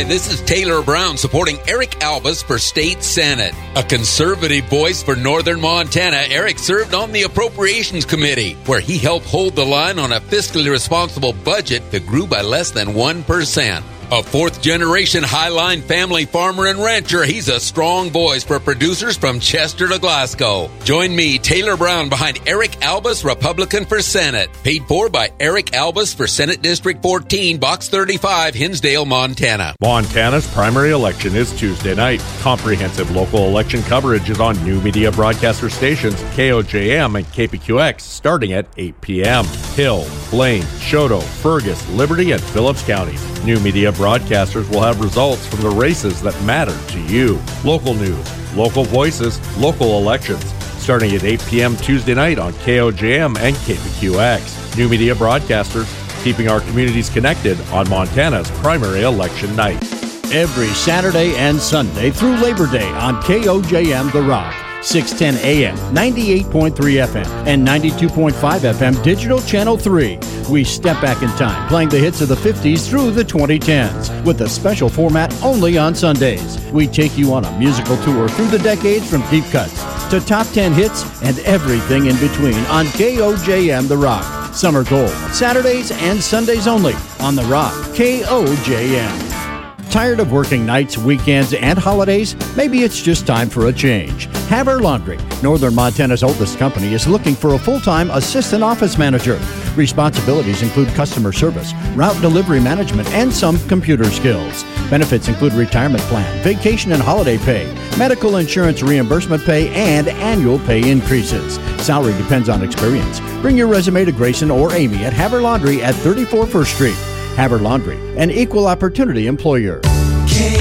this is Taylor Brown supporting Eric Albus for State Senate. A conservative voice for Northern Montana, Eric served on the Appropriations Committee, where he helped hold the line on a fiscally responsible budget that grew by less than 1%. A fourth-generation Highline family farmer and rancher, he's a strong voice for producers from Chester to Glasgow. Join me, Taylor Brown, behind Eric Albus, Republican for Senate. Paid for by Eric Albus for Senate District 14, Box 35, Hinsdale, Montana. Montana's primary election is Tuesday night. Comprehensive local election coverage is on new media broadcaster stations KOJM and KPQX starting at 8 p.m. Hill, Blaine, Choteau, Fergus, Liberty, and Phillips counties. New media broadcasters will have results from the races that matter to you. Local news, local voices, local elections. Starting at 8 p.m. Tuesday night on KOJM and KPQX. New media broadcasters, keeping our communities connected on Montana's primary election night. Every Saturday and Sunday through Labor Day on KOJM The Rock. 610 AM, 98.3 FM, and 92.5 FM Digital Channel 3. We step back in time, playing the hits of the 50s through the 2010s, with a special format only on Sundays. We take you on a musical tour through the decades from deep cuts to top 10 hits and everything in between on KOJM The Rock. Summer Gold, Saturdays and Sundays only on The Rock, KOJM. Tired of working nights, weekends, and holidays? Maybe it's just time for a change. Haver Laundry, Northern Montana's oldest company, is looking for a full-time assistant office manager. Responsibilities include customer service, route delivery management, and some computer skills. Benefits include retirement plan, vacation and holiday pay, medical insurance reimbursement pay, and annual pay increases. Salary depends on experience. Bring your resume to Grayson or Amy at Haver Laundry at 34 First Street. Haver Laundry, an equal opportunity employer.